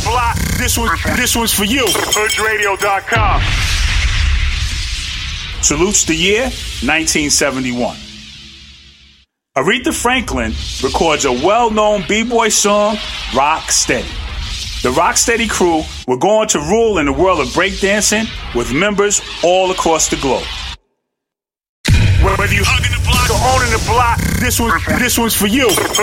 block, this one's for you. HoodRadio.com. Salutes the year 1971. Aretha Franklin records a well-known b-boy song, Rock Steady. The Rock Steady crew were going to rule in the world of breakdancing with members all across the globe. Whether you hugging the block or owning the block, this one's for you.